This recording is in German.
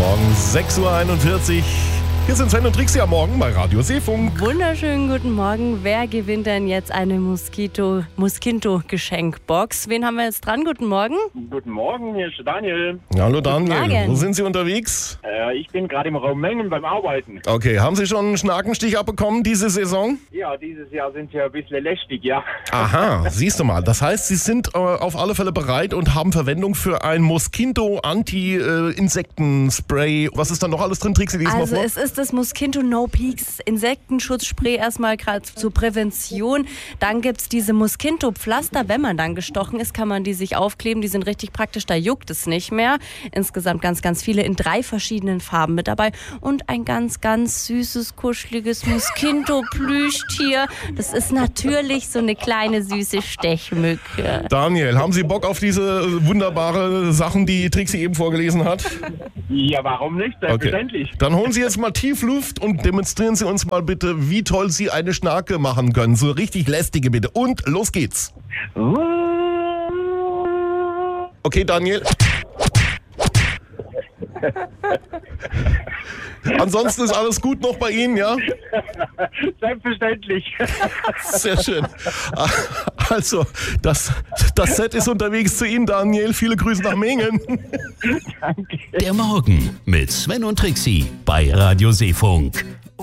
Morgen, 6.41 Uhr. Hier sind Sven und Trixie am Morgen bei Radio Seefunk. Wunderschönen guten Morgen. Wer gewinnt denn jetzt eine Moskito-Geschenkbox? Wen haben wir jetzt dran? Guten Morgen. Guten Morgen, hier ist Daniel. Hallo Daniel, Morgen. wo sind Sie unterwegs? Ich bin gerade im Raum Mengen beim Arbeiten. Okay, haben Sie schon einen Schnakenstich abbekommen diese Saison? Ja, dieses Jahr sind Sie ein bisschen lästig, ja. Aha, siehst du mal. Das heißt, Sie sind auf alle Fälle bereit und haben Verwendung für ein Moskito-Anti-Insekten-Spray. Was ist da noch alles drin, Trixie? Lies mal Also vor. es ist das Moskito No Peaks Insektenschutzspray erstmal gerade zur Prävention. Dann gibt es diese Moskito-Pflaster. Wenn man dann gestochen ist, kann man die sich aufkleben. Die sind richtig praktisch, da juckt es nicht mehr. Insgesamt ganz, ganz viele in 3 verschiedenen Farben mit dabei. Und ein ganz, ganz süßes, kuscheliges Moskito-Plüschtier. Das ist natürlich so eine kleine, süße Stechmücke. Daniel, haben Sie Bock auf diese wunderbare Sachen, die Trixie eben vorgelesen hat? Ja, warum nicht? Selbstverständlich. Dann holen Sie jetzt mal tief Luft und demonstrieren Sie uns mal bitte, wie toll Sie eine Schnarke machen können. So richtig lästige bitte. Und los geht's. Okay, Daniel. Ansonsten ist alles gut noch bei Ihnen, ja? Selbstverständlich. Sehr schön. Also, das Set ist unterwegs zu Ihnen, Daniel. Viele Grüße nach Mengen. Danke. Der Morgen mit Sven und Trixie bei Radio Seefunk.